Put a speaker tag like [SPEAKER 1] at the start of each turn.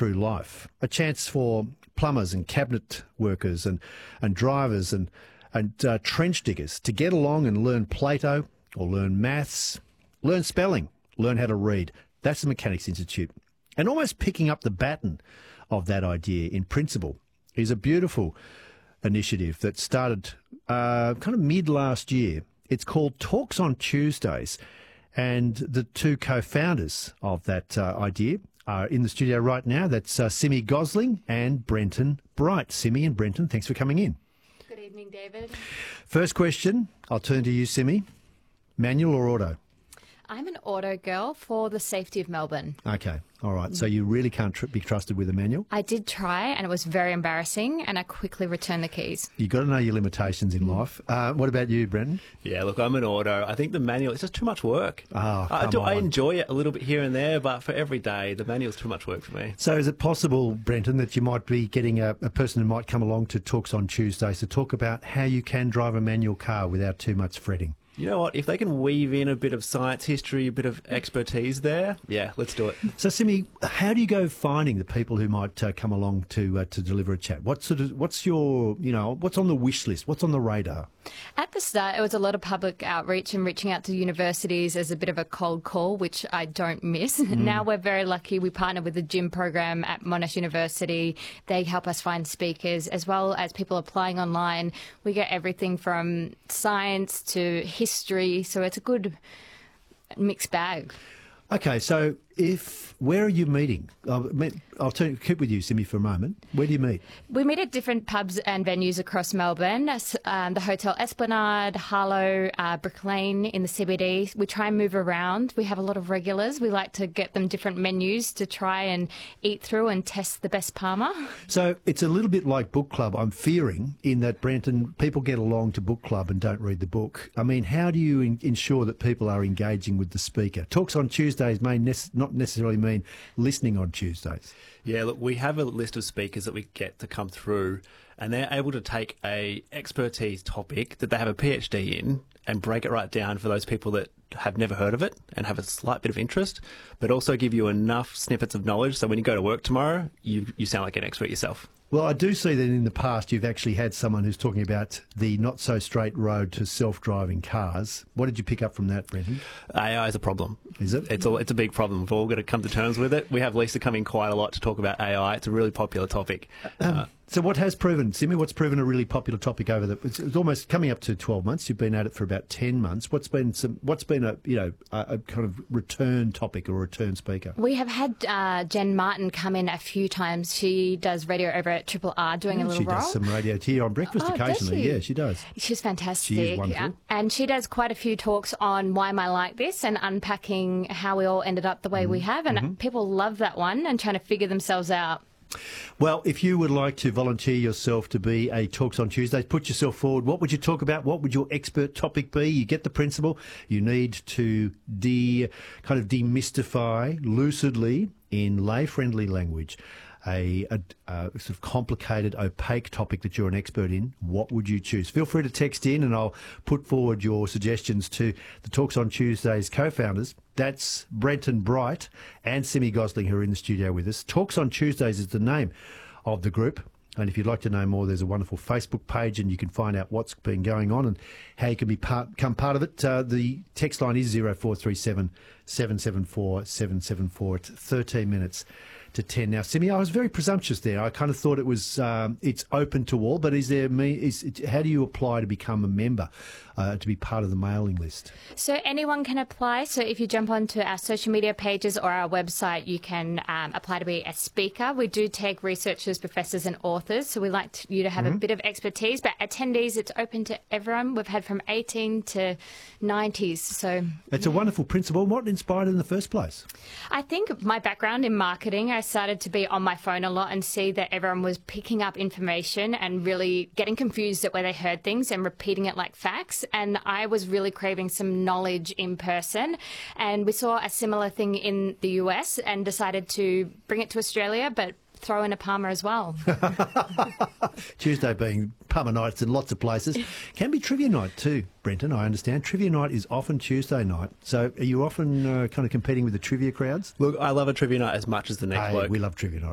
[SPEAKER 1] through life, a chance for plumbers and cabinet workers and drivers and trench diggers to get along and learn Plato or learn maths, learn spelling, learn how to read. That's the Mechanics Institute. And almost picking up the baton of that idea in principle is a beautiful initiative that started kind of mid last year. It's called Talks on Tuesdays, and the two co-founders of that idea are in the studio right now. That's Simi Gosling and Brenton Bright. Simi and Brenton, thanks for coming in.
[SPEAKER 2] Good evening, David.
[SPEAKER 1] First question, I'll turn to you, Simi. Manual or auto?
[SPEAKER 2] I'm an auto girl for the safety of Melbourne.
[SPEAKER 1] Okay, all right. So you really can't be trusted with a manual?
[SPEAKER 2] I did try, and it was very embarrassing, and I quickly returned the keys.
[SPEAKER 1] You've got to know your limitations in life. What about you, Brenton?
[SPEAKER 3] Yeah, look, I'm an auto. I think the manual is just too much work.
[SPEAKER 1] Oh,
[SPEAKER 3] I enjoy it a little bit here and there, but for every day, the manual's too much work for me.
[SPEAKER 1] So is it possible, Brenton, that you might be getting a person who might come along to Talks on Tuesdays to talk about how you can drive a manual car without too much fretting?
[SPEAKER 3] You know what? If they can weave in a bit of science history, a bit of expertise there, yeah, let's do it.
[SPEAKER 1] So, Simi, how do you go finding the people who might come along to deliver a chat? What's your, what's on the wish list? What's on the radar?
[SPEAKER 2] At the start, it was a lot of public outreach and reaching out to universities as a bit of a cold call, which I don't miss. Now we're very lucky. We partner with the gym program at Monash University. They help us find speakers, as well as people applying online. We get everything from science to history, so it's a good mixed bag.
[SPEAKER 1] Okay, so where are you meeting? I'll keep with you, Simi, for a moment. Where do you meet?
[SPEAKER 2] We meet at different pubs and venues across Melbourne. The Hotel Esplanade, Harlow, Brick Lane in the CBD. We try and move around. We have a lot of regulars. We like to get them different menus to try and eat through and test the best Parma.
[SPEAKER 1] So it's a little bit like book club, I'm fearing, in that, Brenton, people get along to book club and don't read the book. I mean, how do you ensure that people are engaging with the speaker? Talks on Tuesdays may not necessarily mean listening on Tuesdays.
[SPEAKER 3] Yeah, look, we have a list of speakers that we get to come through, and they're able to take a expertise topic that they have a PhD in and break it right down for those people that have never heard of it and have a slight bit of interest, but also give you enough snippets of knowledge so when you go to work tomorrow, you sound like an expert yourself.
[SPEAKER 1] Well, I do see that in the past you've actually had someone who's talking about the not-so-straight road to self-driving cars. What did you pick up from that, Brenton?
[SPEAKER 3] AI is a problem.
[SPEAKER 1] Is it?
[SPEAKER 3] It's a big problem. We've all got to come to terms with it. We have Lisa coming quite a lot to talk about AI. It's a really popular topic.
[SPEAKER 1] So what has proven, Simi, what's proven a really popular topic over it's almost coming up to 12 months. You've been at it for about 10 months. What's been a kind of return topic or return speaker?
[SPEAKER 2] We have had Jen Martin come in a few times. She does radio over at Triple R doing a little role.
[SPEAKER 1] She does some radio here on breakfast occasionally.
[SPEAKER 2] Does she?
[SPEAKER 1] Yeah, she does.
[SPEAKER 2] She's fantastic.
[SPEAKER 1] She is wonderful.
[SPEAKER 2] And she does quite a few talks on why am I like this and unpacking how we all ended up the way we have. And people love that one and trying to figure themselves out.
[SPEAKER 1] Well, if you would like to volunteer yourself to be a Talks on Tuesdays, put yourself forward. What would you talk about? What would your expert topic be? You get the principle. You need to kind of demystify lucidly in lay-friendly language a sort of complicated, opaque topic that you're an expert in. What would you choose? Feel free to text in and I'll put forward your suggestions to the Talks on Tuesdays co-founders. That's Brenton Bright and Simi Gosling, who are in the studio with us. Talks on Tuesdays is the name of the group. And if you'd like to know more, there's a wonderful Facebook page and you can find out what's been going on and how you can become part of it. The text line is 0437 774 774. It's 13 minutes to 10 now. Simi, I was very presumptuous there. I kind of thought it was it's open to all, but how do you apply to become a member, to be part of the mailing list?
[SPEAKER 2] So anyone can apply. So if you jump onto our social media pages or our website, you can apply to be a speaker. We do take researchers, professors and authors, so we like you to have a bit of expertise, but attendees, it's open to everyone. We've had from 18 to 90s. So
[SPEAKER 1] it's a wonderful principle. What inspired it in the first place?
[SPEAKER 2] I think my background in marketing, I started to be on my phone a lot and see that everyone was picking up information and really getting confused at where they heard things and repeating it like facts. And I was really craving some knowledge in person. And we saw a similar thing in the US and decided to bring it to Australia, but throw in a Parma as well.
[SPEAKER 1] Tuesday being Parma nights in lots of places. Can be trivia night too, Brenton, I understand. Trivia night is often Tuesday night. So are you often kind of competing with the trivia crowds?
[SPEAKER 3] Look, I love a trivia night as much as the next bloke.
[SPEAKER 1] We love trivia night.